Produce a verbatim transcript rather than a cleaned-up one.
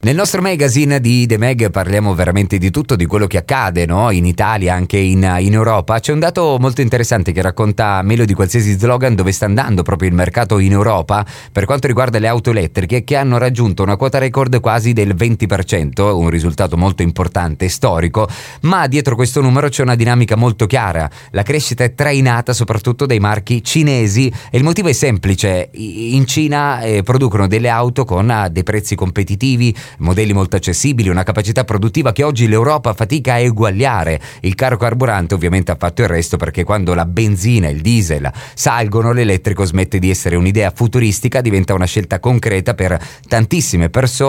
Nel nostro magazine di The Mag parliamo veramente di tutto, di quello che accade, no? In Italia, anche in, in Europa. C'è un dato molto interessante che racconta meglio di qualsiasi slogan dove sta andando proprio il mercato in Europa per quanto riguarda le auto elettriche, che hanno raggiunto una quota record quasi del venti per cento, un risultato molto importante e storico, ma dietro questo numero c'è una dinamica molto chiara. La crescita è trainata soprattutto dai marchi cinesi e il motivo è semplice: in Cina eh, producono delle auto con eh, dei prezzi competitivi, modelli molto accessibili, una capacità produttiva che oggi l'Europa fatica a eguagliare. Il caro carburante ovviamente ha fatto il resto, perché quando la benzina e il diesel salgono, l'elettrico smette di essere un'idea futuristica, diventa una scelta concreta per tantissime persone